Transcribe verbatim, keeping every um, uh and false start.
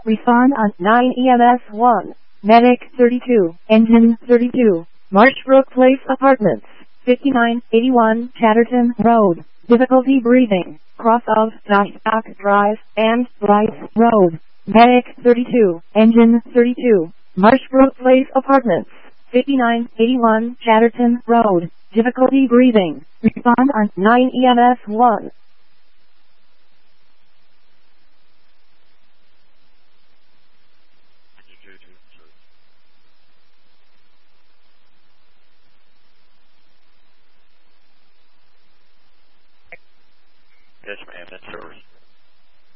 Respond on nine E M S one. Medic thirty-two. Engine thirty-two. Marshbrook Place Apartments. fifty-nine eighty-one Chatterton Road. Difficulty breathing. Cross of Dock Drive and Bryce Road. Medic thirty-two. Engine thirty-two. Marshbrook Place Apartments. fifty-nine eighty-one Chatterton Road. Difficulty breathing. Respond on nine E M S one. Yes, ma'am, that's yours.